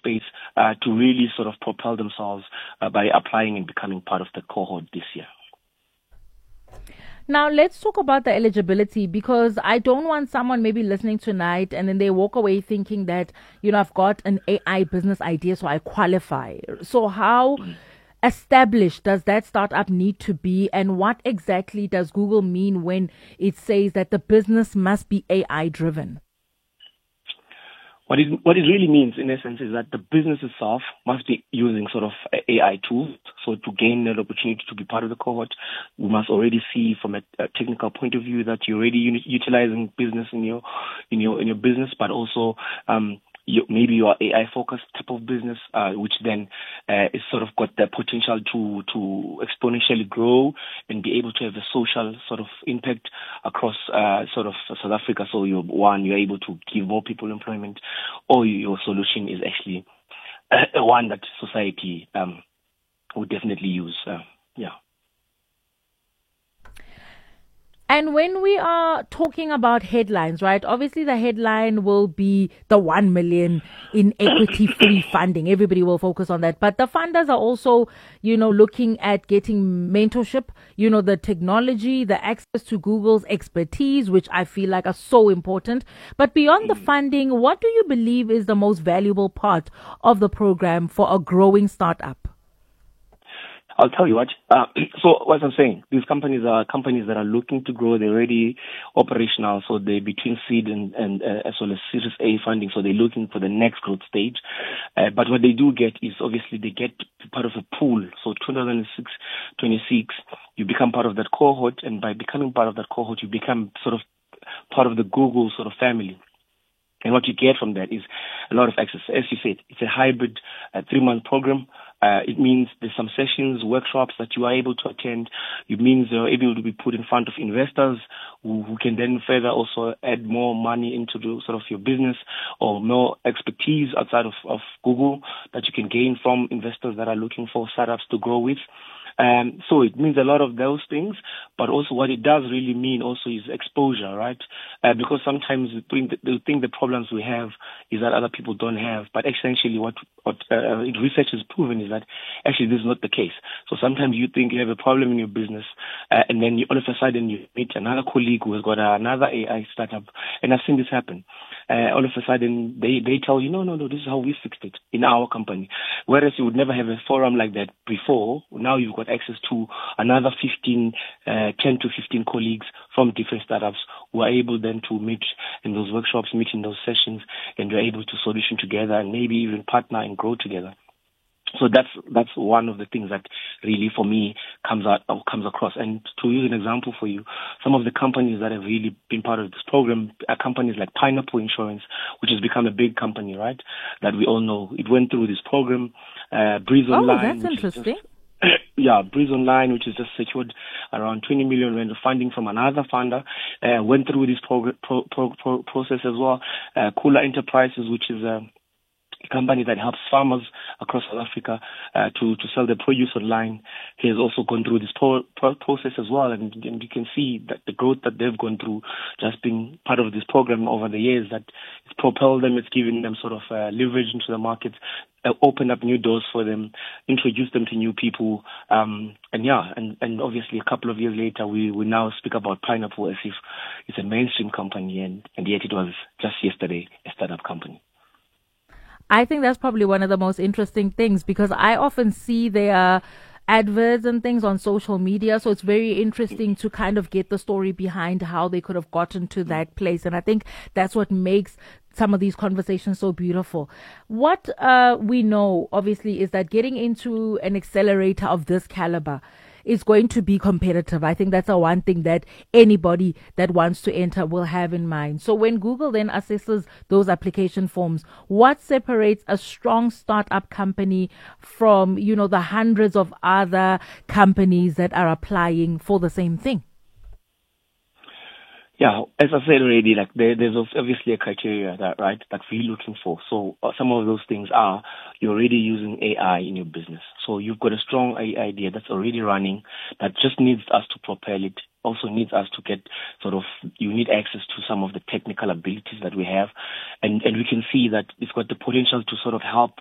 space to really sort of propel themselves by applying and becoming part of the cohort this year. Now, let's talk about the eligibility, because I don't want someone maybe listening tonight and then they walk away thinking that, I've got an AI business idea, so I qualify. So how established does that startup need to be, and what exactly does Google mean when it says that the business must be AI driven? What it really means, in essence, is that the business itself must be using sort of AI tools. So to gain that opportunity to be part of the cohort, we must already see from a technical point of view that you're already utilizing business in your business, but also maybe your AI focused type of business, which then is sort of got the potential to exponentially grow and be able to have a social sort of impact across sort of South Africa. So you're able to give more people employment, or your solution is actually one that society would definitely use. And when we are talking about headlines, right, obviously the headline will be the 1 million in equity free funding. Everybody will focus on that. But the funders are also, looking at getting mentorship, the technology, the access to Google's expertise, which I feel like are so important. But beyond the funding, what do you believe is the most valuable part of the program for a growing startup? I'll tell you what. So what I'm saying, these companies are companies that are looking to grow. They're already operational, so they're between seed and as well as Series A funding. So they're looking for the next growth stage. But what they do get is obviously they get part of a pool. So 2026, you become part of that cohort, and by becoming part of that cohort, you become sort of part of the Google sort of family. And what you get from that is a lot of access. As you said, it's a hybrid 3-month program. It means there's some sessions, workshops that you are able to attend. It means you're able to be put in front of investors who can then further also add more money into the, sort of your business, or more expertise outside of Google that you can gain from investors that are looking for startups to grow with. So it means a lot of those things, but also what it does really mean also is exposure, right? Because sometimes they think the problems we have is that other people don't have, but essentially what research has proven is that actually this is not the case. So sometimes you think you have a problem in your business, and then all of a sudden you meet another colleague who has got another AI startup, and I've seen this happen. All of a sudden they tell you, no, this is how we fixed it in our company. Whereas you would never have a forum like that before. Now you've got access to another 10 to 15 colleagues from different startups who are able then to meet in those workshops, meet in those sessions, and you're able to solution together and maybe even partner and grow together. So that's one of the things that really for me comes across. And to use an example for you, some of the companies that have really been part of this program are companies like Pineapple Insurance, which has become a big company, right? That we all know. It went through this program. Breeze Online. Oh, that's interesting. Breeze Online, which has just secured around 20 million rand of funding from another funder, went through this process as well. Kula Enterprises, which is a company that helps farmers across South Africa to sell their produce online, he has also gone through this process as well, and you can see that the growth that they've gone through just being part of this program over the years, that it's propelled them, it's given them sort of leverage into the market, opened up new doors for them, introduced them to new people, and obviously a couple of years later we now speak about Pineapple as if it's a mainstream company, and yet it was just yesterday a startup company. I think that's probably one of the most interesting things, because I often see their adverts and things on social media. So it's very interesting to kind of get the story behind how they could have gotten to that place. And I think that's what makes some of these conversations so beautiful. What we know, obviously, is that getting into an accelerator of this caliber is going to be competitive. I think that's the one thing that anybody that wants to enter will have in mind. So when Google then assesses those application forms, what separates a strong startup company from, the hundreds of other companies that are applying for the same thing? Yeah, as I said already, there's obviously a criteria that we're looking for. So some of those things are you're already using AI in your business. So you've got a strong AI idea that's already running that just needs us to propel it. Also needs us to get you need access to some of the technical abilities that we have, and we can see that it's got the potential to sort of help